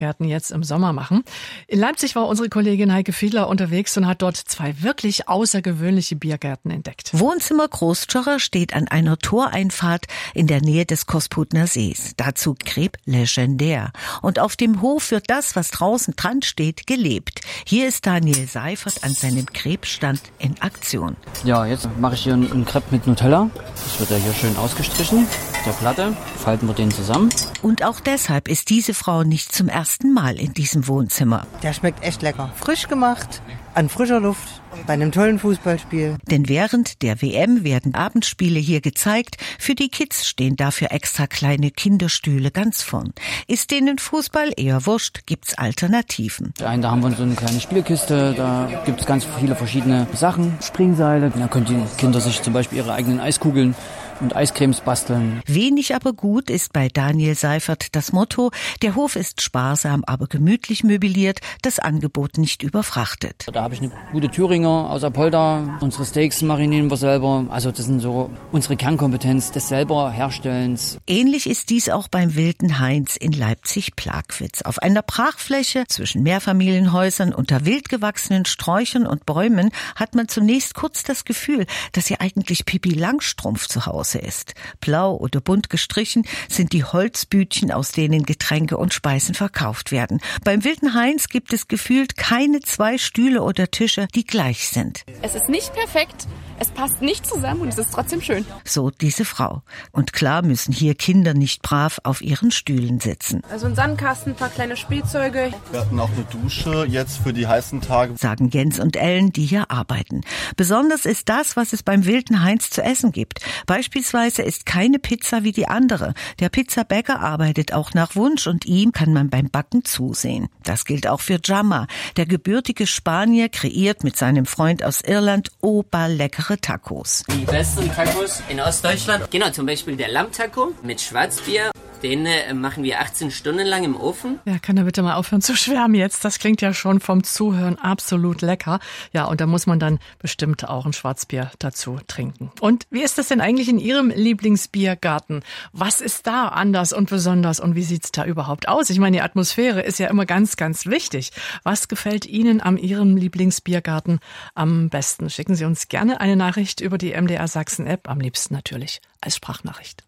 Gärten jetzt im Sommer machen. In Leipzig war unsere Kollegin Heike Fiedler unterwegs und hat dort 2 wirklich außergewöhnliche Biergärten entdeckt. Wohnzimmer Großtschorrer steht an einer Toreinfahrt in der Nähe des Kosputner Sees. Dazu Kreb legendär. Und auf dem Hof wird das, was draußen dran steht, gelebt. Hier ist Daniel Seifert an seinem Krebsstand in Aktion. Ja, jetzt mache ich hier einen Crepe mit Nutella. Das wird ja hier schön ausgestrichen. Der Platte falten wir den zusammen. Und auch deshalb ist diese Frau nicht zum ersten Mal in diesem Wohnzimmer. Der schmeckt echt lecker. Frisch gemacht, an frischer Luft, bei einem tollen Fußballspiel. Denn während der WM werden Abendspiele hier gezeigt. Für die Kids stehen dafür extra kleine Kinderstühle ganz vorn. Ist denen Fußball eher wurscht, gibt's Alternativen. Da haben wir so eine kleine Spielkiste, da gibt's ganz viele verschiedene Sachen. Springseile, da können die Kinder sich zum Beispiel ihre eigenen Eiskugeln und Eiscremes basteln. Wenig aber gut ist bei Daniel Seifert das Motto, der Hof ist sparsam, aber gemütlich möbliert, das Angebot nicht überfrachtet. Da habe ich eine gute Thüringer aus Apolda. Unsere Steaks marinieren wir selber. Also das sind so unsere Kernkompetenz des selber Herstellens. Ähnlich ist dies auch beim Wilden Heinz in Leipzig-Plagwitz. Auf einer Brachfläche zwischen Mehrfamilienhäusern unter wild gewachsenen Sträuchern und Bäumen hat man zunächst kurz das Gefühl, dass hier eigentlich Pippi Langstrumpf zu Hause ist. Blau oder bunt gestrichen sind die Holzbütchen, aus denen Getränke und Speisen verkauft werden. Beim Wilden Heinz gibt es gefühlt keine 2 Stühle oder Tische, die gleich sind. Es ist nicht perfekt, es passt nicht zusammen und es ist trotzdem schön. So diese Frau. Und klar müssen hier Kinder nicht brav auf ihren Stühlen sitzen. Also ein Sandkasten, ein paar kleine Spielzeuge. Wir hatten auch eine Dusche jetzt für die heißen Tage, sagen Jens und Ellen, die hier arbeiten. Besonders ist das, was es beim Wilden Heinz zu essen gibt. Beispielsweise ist keine Pizza wie die andere. Der Pizzabäcker arbeitet auch nach Wunsch und ihm kann man beim Backen zusehen. Das gilt auch für Jamma. Der gebürtige Spanier kreiert mit seinem Freund aus Irland oberleckere Tacos. Die besten Tacos in Ostdeutschland. Genau, zum Beispiel der Lammtaco mit Schwarzbier. Den machen wir 18 Stunden lang im Ofen. Ja, kann er bitte mal aufhören zu schwärmen jetzt? Das klingt ja schon vom Zuhören absolut lecker. Ja, und da muss man dann bestimmt auch ein Schwarzbier dazu trinken. Und wie ist das denn eigentlich in Ihrem Lieblingsbiergarten? Was ist da anders und besonders und wie sieht's da überhaupt aus? Ich meine, die Atmosphäre ist ja immer ganz, ganz wichtig. Was gefällt Ihnen an Ihrem Lieblingsbiergarten am besten? Schicken Sie uns gerne eine Nachricht über die MDR Sachsen App, am liebsten natürlich als Sprachnachricht.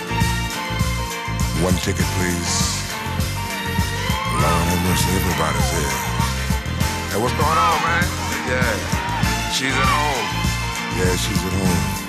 One ticket, please. Lord have mercy, everybody's here. Hey, what's going on, man? Yeah, she's at home. Yeah, she's at home.